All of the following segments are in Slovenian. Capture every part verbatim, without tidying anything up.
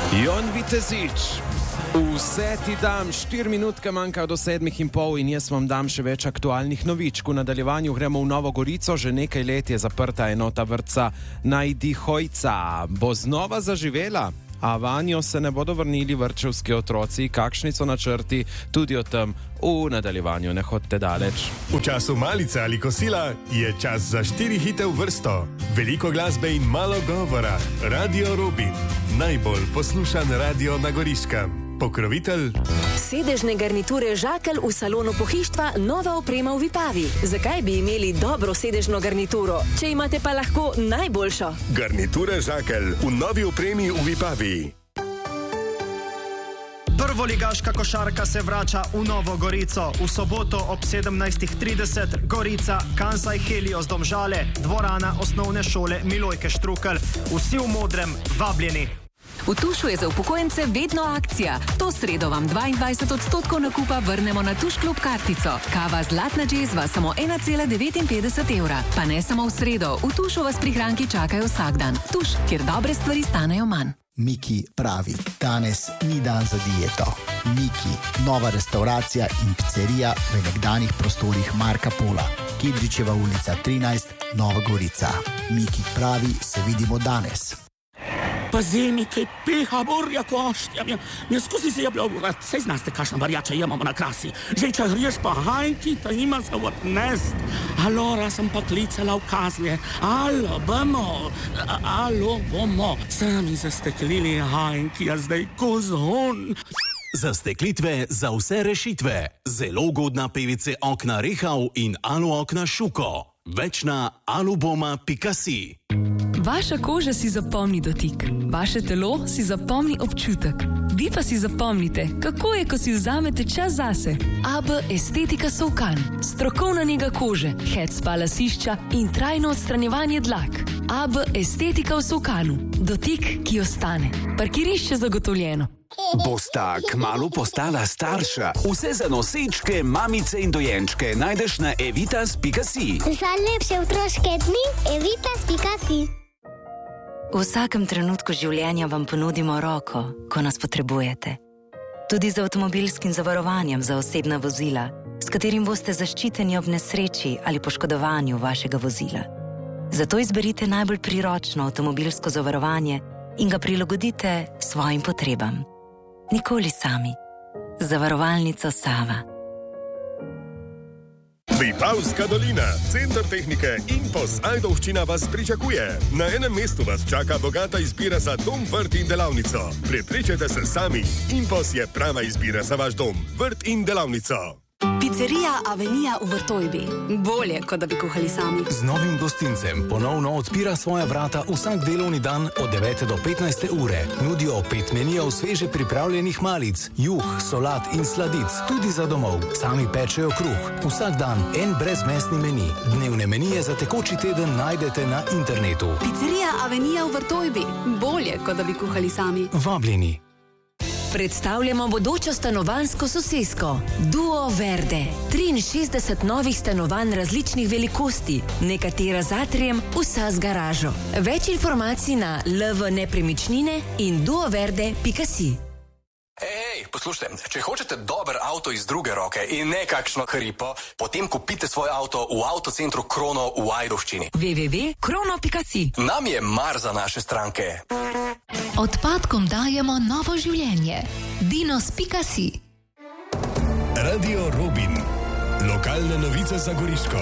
Jon Vitezič. Vse ti dam, štiri minutke manjka do sedmih in pol in jaz vam dam še več aktualnih novičk. V nadaljevanju gremo v Novo Gorico, že nekaj let je zaprta enota vrtca Najdi Hojca. Bo znova zaživela? A vanjo se ne bodo vrnili vrtčevski otroci? Kakšni so načrti? Tudi o tem v nadaljevanju, ne hodite daleč. V času malice ali kosila je čas za štiri hite v vrsto. Veliko glasbe in malo govora. Radio Robin. Najbolj poslušan radio na Goriškem. Pokrovitelj. Sedežne garniture Žakelj v salonu pohištva, nova oprema v Vipavi. Zakaj bi imeli dobro sedežno garnituro, če imate pa lahko najboljšo? Garniture Žakelj v novi opremi v Vipavi. Prvoligaška košarka se vrača v Novo Gorico. V soboto ob sedemnajstih trideset Gorica, Kansai Helios Domžale, dvorana osnovne šole Milojke Štrukelj. Vsi v modrem, vabljeni. V Tušu je za upokojence vedno akcija. To sredo vam dvaindvajset odstotkov nakupa vrnemo na Tuš klub kartico. Kava Zlatna džezva samo ena cela devetinpetdeset evra. Pa ne samo v sredo, v Tušu vas prihranki čakajo vsak dan. Tuš, kjer dobre stvari stanejo manj. Miki pravi, danes ni dan za dieto. Miki, nova restauracija in pizzerija v nekdanjih prostorih Marka Pola. Kidričeva ulica trinajst, Nova Gorica. Miki pravi, se vidimo danes. Pazi mi, kaj peha borja koštja. Mja skusi se jebla vrat. Sej znaste, kašna varjača imamo na krasi. Že če griješ pa hajki, ta ima se odnest. Alora sem pa klicala v kazlje. Alo, bomo. Alo, bomo. Sami zasteklili hajki, a zdaj kozhon. Zasteklitve za vse rešitve. Zelo ugodna P V C okna Rehau in Alu okna Šuko. Več na aluboma pika si. Vaša koža si zapomni dotik, vaše telo si zapomni občutek. Vi pa si zapomnite, kako je, ko si vzamete čas zase. A B Estetika Solkan. Strokovna nega kože, head spa lasišča in trajno odstranjevanje dlak. A B Estetika v Solkanu. Dotik, ki ostane. Parkirišče zagotovljeno. Bosta kmalu postala starša. Vse za nosečke, mamice in dojenčke najdeš na evitas pika si. Za lepše otroške dni evitas pika si. V vsakem trenutku življenja vam ponudimo roko, ko nas potrebujete. Tudi z avtomobilskim zavarovanjem za osebna vozila, s katerim boste zaščiteni ob nesreči ali poškodovanju vašega vozila. Zato izberite najbolj priročno avtomobilsko zavarovanje in ga prilagodite svojim potrebam. Nikoli sami. Zavarovalnica Sava. Vipavska dolina, center tehnike Impos Ajdovščina vas pričakuje. Na enem mestu vas čaka bogata izbira za dom, vrt in delavnico. Prepričajte se sami, Impos je prava izbira za vaš dom, vrt in delavnico. Pizzerija Avenija v Vrtojbi. Bolje, kot da bi kuhali sami. Z novim gostincem ponovno odpira svoja vrata vsak delovni dan od devete do petnajste ure. Nudijo pet menijev sveže pripravljenih malic, juh, solat in sladic, tudi za domov. Sami pečejo kruh. Vsak dan en brezmesni meni. Dnevne menije za tekoči teden najdete na internetu. Pizzerija Avenija v Vrtojbi. Bolje, kot da bi kuhali sami. Vabljeni. Predstavljamo bodočo stanovanjsko sosesko Duo Verde. triinšestdeset novih stanovanj različnih velikosti, nekatera z atrijem, vsa z garažo. Več informacij na l v nepremičnine in duoverde pika si. Ej, poslušajte, če hočete dober avto iz druge roke in nekakšno hripo, potem kupite svoj avto v avtocentru Krono v Ajdovščini. w w w pika krono pika si. Nam je mar za naše stranke. Odpadkom dajemo novo življenje. dinos pika si. Radio Robin. Lokalne novice za Goriško.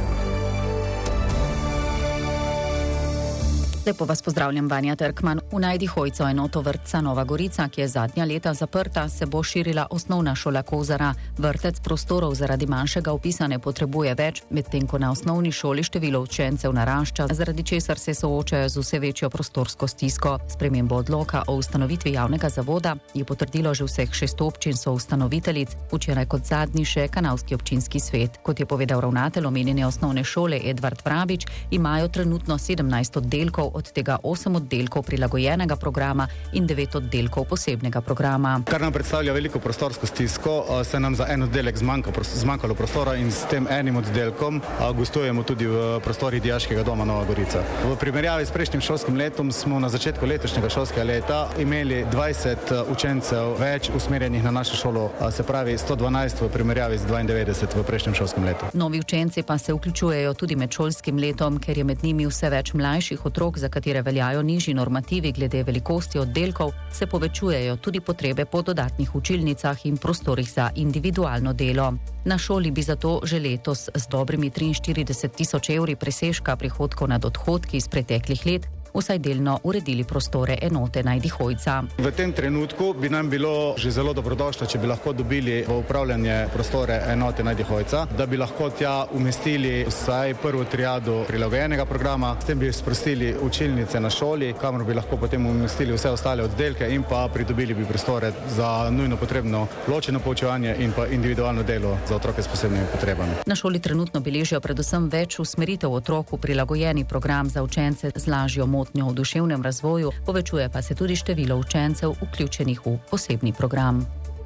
Lepo vas pozdravljam, Vanja Trkman. V Najdi Hojco, enoto vrtca Nova Gorica, ki je zadnja leta zaprta, se bo širila osnovna šola Kozara. Vrtec prostorov zaradi manjšega vpisa ne potrebuje več, medtem ko na osnovni šoli število učencev narašča, zaradi česar se soočajo z vse večjo prostorsko stisko. Spremembo odloka o ustanovitvi javnega zavoda je potrdilo že vseh šest občin soustanoviteljic, včeraj kot zadnji še Kanalski občinski svet. Kot je povedal ravnatelj omenjene osnovne šole Edvard Vrabič, imajo trenutno sedemnajst oddelkov, od tega osem oddelkov prilagojenega programa in devet oddelkov posebnega programa. Kar nam predstavlja veliko prostorsko stisko, se nam za en oddelek zmanjkalo prostora in s tem enim oddelkom gostujemo tudi v prostorih Dijaškega doma Nova Gorica. V primerjavi s prejšnjim šolskim letom smo na začetku letošnjega šolskega leta imeli dvajset učencev več usmerjenih na našo šolo, se pravi sto dvanajst v primerjavi z dvaindevetdeset v prejšnjem šolskem letu. Novi učenci pa se vključujejo tudi med šolskim letom, ker je med njimi vse več mlajših otrok, za katere veljajo nižji normativi glede velikosti oddelkov, se povečujejo tudi potrebe po dodatnih učilnicah in prostorih za individualno delo. Na šoli bi zato že letos z dobrimi triinštirideset tisoč evri presežka prihodkov nad odhodki iz preteklih let vsaj delno uredili prostore enote Najdi Hojca. V tem trenutku bi nam bilo že zelo dobrodošlo, če bi lahko dobili v upravljanje prostore enote Najdi Hojca, da bi lahko tja umestili vsaj prvo triado prilagojenega programa, s tem bi sprostili učilnice na šoli, kamor bi lahko potem umestili vse ostale oddelke in pa pridobili bi prostore za nujno potrebno ločeno poučevanje in pa individualno delo za otroke s posebnimi potrebami. Na šoli trenutno beležijo predvsem več usmeritev otrok v prilagojeni program za učence z lažjo motnjo v duševnem razvoju, povečuje pa se tudi število učencev vključenih v posebni program.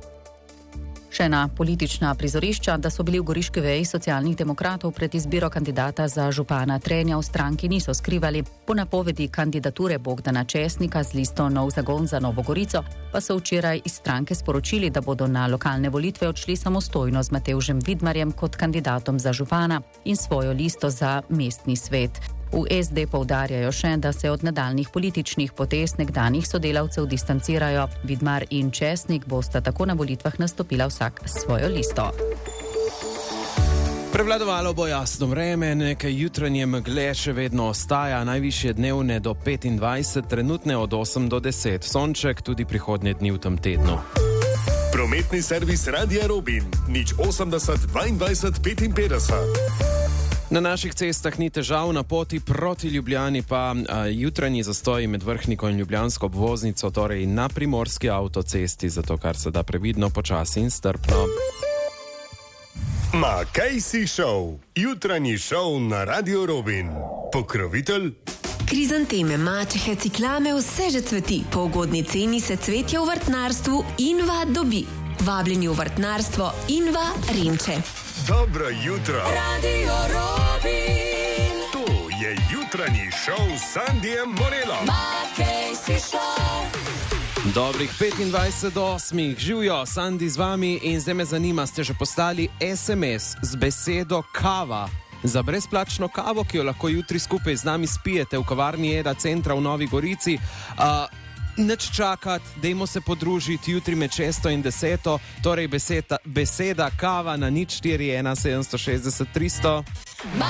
Še ena politična prizorišča, da so bili v goriški veji Socialnih demokratov pred izbiro kandidata za župana Trenja v stranki niso skrivali. Po napovedi kandidature Bogdana Česnika z listo Nov zagon za Novo Gorico pa so včeraj iz stranke sporočili, da bodo na lokalne volitve odšli samostojno z Matevžem Vidmarjem kot kandidatom za župana in svojo listo za mestni svet. V es de poudarjajo še, da se od nadaljnih političnih potez nekdanjih sodelavcev distancirajo. Vidmar in Česnik bosta tako na volitvah nastopila vsak s svojo listo. Prevladovalo bo jasno vreme, nekaj jutranje megle še vedno ostaja, najvišje dnevne do petindvajset, trenutne od osem do deset. Sonček tudi prihodnje dni v tem tednu. Prometni servis Radia Robin, nič osemdeset dvaindvajset petinpetdeset. Na naših cestah ni težav, na poti proti Ljubljani pa a, jutranji zastoj med Vrhniko in ljubljansko obvoznico, torej na primorski avtocesti, zato kar se da previdno, počasi in strpno. Makejsi šov, jutranji šov na Radio Robin. Pokrovitelj? Krizanteme, mačehe, ciklame, vse že cveti. Po ugodni ceni se cvetje v vrtnarstvu Inva dobi. Vabljeni v vrtnarstvo Inva Renče. Dobro jutro. Radio Robin. To je jutranji šov s Sandijem Morelom. Makejsi šov. Dobrih petindvajset do osmih. Živijo, Sandi z vami in zdaj me zanima, ste že postali es em es z besedo kava za brezplačno kavo, ki jo lahko jutri skupaj z nami spijete v kavarni Eda Centra v Novi Gorici. Uh, Nič čakati, dajmo se podružiti jutri med šesto in deseto, torej beseda, beseda kava na nič štiri ena sedem šest tristo.